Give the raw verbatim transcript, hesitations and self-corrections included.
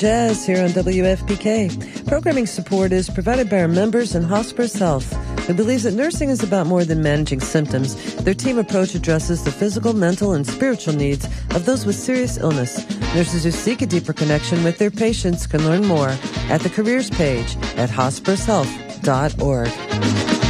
Jazz here on W F P K. Programming support is provided by our members in Hospice Health, who believes that nursing is about more than managing symptoms. Their team approach addresses the physical, mental, and spiritual needs of those with serious illness. Nurses who seek a deeper connection with their patients can learn more at the careers page at hospice health dot org.